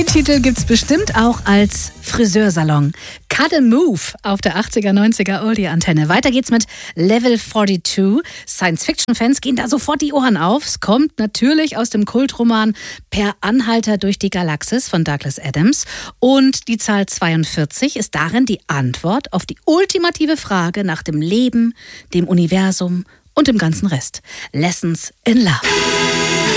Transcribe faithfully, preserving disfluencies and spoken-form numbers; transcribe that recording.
Titel gibt's bestimmt auch als Friseursalon. Cut and Move auf der achtziger, neunziger Oldie-Antenne. Weiter geht's mit Level zweiundvierzig. Science-Fiction-Fans gehen da sofort die Ohren auf. Es kommt natürlich aus dem Kultroman Per Anhalter durch die Galaxis von Douglas Adams. Und die Zahl zweiundvierzig ist darin die Antwort auf die ultimative Frage nach dem Leben, dem Universum und dem ganzen Rest. Lessons in Love.